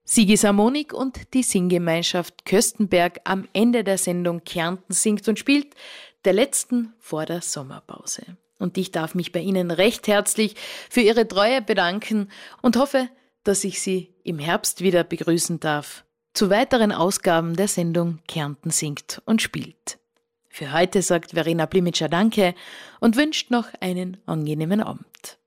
Sigi Harmonik und die Singgemeinschaft Köstenberg am Ende der Sendung Kärnten singt und spielt, der letzten vor der Sommerpause. Und ich darf mich bei Ihnen recht herzlich für Ihre Treue bedanken und hoffe, dass ich Sie im Herbst wieder begrüßen darf zu weiteren Ausgaben der Sendung Kärnten singt und spielt. Für heute sagt Verena Blimitscher Danke und wünscht noch einen angenehmen Abend.